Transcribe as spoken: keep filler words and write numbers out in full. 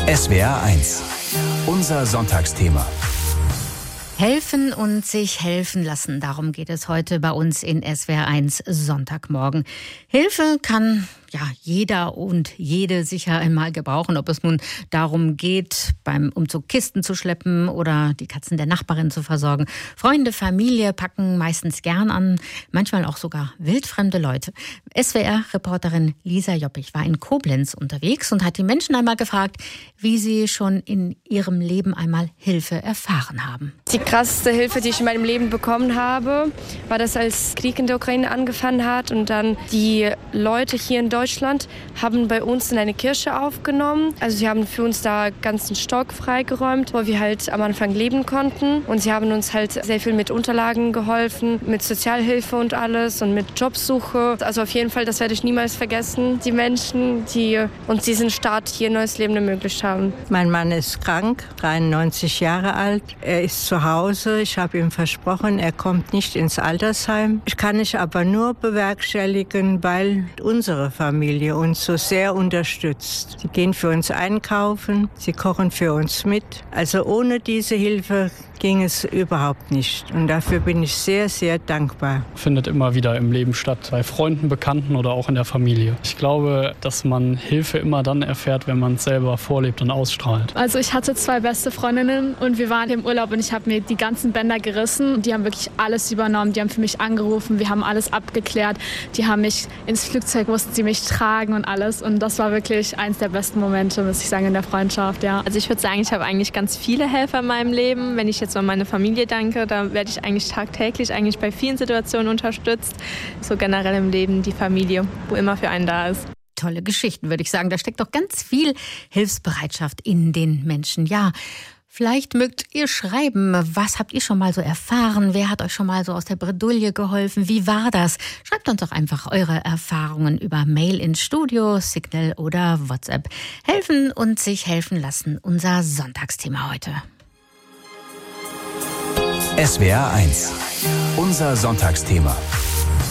S W R eins. Unser Sonntagsthema. Helfen und sich helfen lassen. Darum geht es heute bei uns in S W R eins Sonntagmorgen. Hilfe kann ja jeder und jede sicher einmal gebrauchen, ob es nun darum geht, beim Umzug Kisten zu schleppen oder die Katzen der Nachbarin zu versorgen. Freunde, Familie packen meistens gern an, manchmal auch sogar wildfremde Leute. S W R-Reporterin Lisa Joppich war in Koblenz unterwegs und hat die Menschen einmal gefragt, wie sie schon in ihrem Leben einmal Hilfe erfahren haben. Die krasseste Hilfe, die ich in meinem Leben bekommen habe, war das, als Krieg in der Ukraine angefangen hat und dann die Leute hier in Deutschland haben bei uns in eine Kirche aufgenommen. Also sie haben für uns da ganzen Stock freigeräumt, wo wir halt am Anfang leben konnten. Und sie haben uns halt sehr viel mit Unterlagen geholfen, mit Sozialhilfe und alles und mit Jobsuche. Also auf jeden Fall, das werde ich niemals vergessen. Die Menschen, die uns diesen Start hier neues Leben ermöglicht haben. Mein Mann ist krank, dreiundneunzig Jahre alt. Er ist zu Hause. Ich habe ihm versprochen, er kommt nicht ins Altersheim. Ich kann es aber nur bewerkstelligen, weil unsere Familie uns so sehr unterstützt. Sie gehen für uns einkaufen, sie kochen für uns mit. Also ohne diese Hilfe ging es überhaupt nicht. Und dafür bin ich sehr, sehr dankbar. Findet immer wieder im Leben statt, bei Freunden, Bekannten oder auch in der Familie. Ich glaube, dass man Hilfe immer dann erfährt, wenn man es selber vorlebt und ausstrahlt. Also ich hatte zwei beste Freundinnen und wir waren im Urlaub und ich habe mir die ganzen Bänder gerissen. Die haben wirklich alles übernommen, die haben für mich angerufen, wir haben alles abgeklärt. Die haben mich ins Flugzeug, mussten sie mich tragen und alles. Und das war wirklich eins der besten Momente, muss ich sagen, in der Freundschaft. Ja. Also ich würde sagen, ich habe eigentlich ganz viele Helfer in meinem Leben. Wenn ich jetzt an meine Familie denke, da werde ich eigentlich tagtäglich eigentlich bei vielen Situationen unterstützt. So generell im Leben die Familie, wo immer für einen da ist. Tolle Geschichten, würde ich sagen. Da steckt doch ganz viel Hilfsbereitschaft in den Menschen. Ja, vielleicht mögt ihr schreiben, was habt ihr schon mal so erfahren? Wer hat euch schon mal so aus der Bredouille geholfen? Wie war das? Schreibt uns doch einfach eure Erfahrungen über Mail ins Studio, Signal oder WhatsApp. Helfen und sich helfen lassen, unser Sonntagsthema heute. S W R eins. Unser Sonntagsthema.